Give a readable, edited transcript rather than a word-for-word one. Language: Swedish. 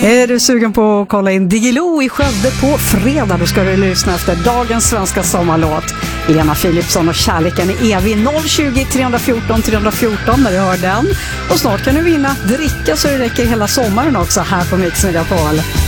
Är du sugen på att kolla in Diggiloo i Skövde på fredag? Då ska du lyssna efter dagens svenska sommarlåt. Lena Philipsson och Kärleken är evig. 020 314 314 när du hör den. Och snart kan du vinna dricka så det räcker hela sommaren också här på Mix Megapol.